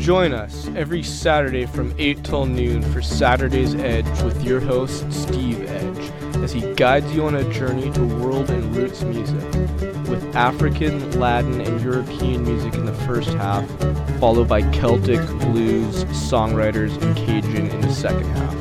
Join us every Saturday from 8 till noon for Saturday's Edge with your host, Steve Edge, as he guides you on a journey to world and roots music, with African, Latin, and European music in the first half, followed by Celtic, blues, songwriters, and Cajun in the second half.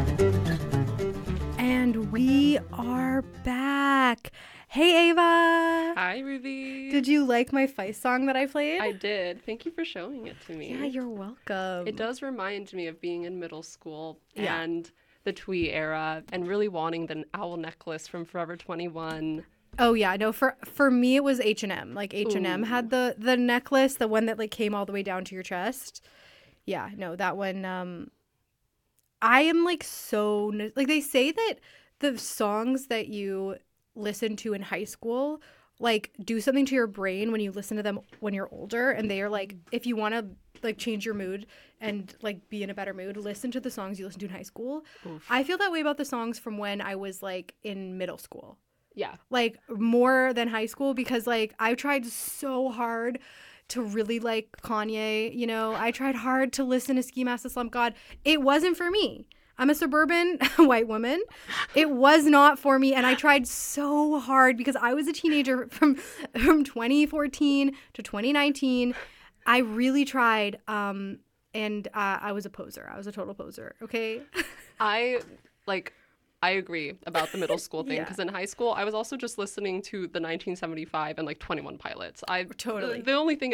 And we are back. Hey, Ava. Hi, Ruby. Did you like my Feist song that I played? I did. Thank you for showing it to me. Yeah, you're welcome. It does remind me of being in middle school Yeah. and the Twee era and really wanting the owl necklace from Forever 21. Oh yeah, no, for me it was H&M. Like H&M had the necklace, the one that like came all the way down to your chest. Yeah, no, that one I am like so like they say that the songs that you listen to in high school like do something to your brain when you listen to them when you're older, and they are like, if you want to like change your mood and like be in a better mood, listen to the songs you listened to in high school. Oof. I feel that way about the songs from when I was like in middle school. Yeah. Like more than high school, because like I tried so hard to really like Kanye, you know. I tried hard to listen to Ski Mask the Slump God. It wasn't for me. I'm a suburban white woman. It was not for me, and I tried so hard because I was a teenager from 2014 to 2019. I really tried, and I was a poser. I was a total poser, okay? I agree about the middle school thing, Yeah. because in high school I was also just listening to the 1975 and like 21 Pilots. Totally. The only thing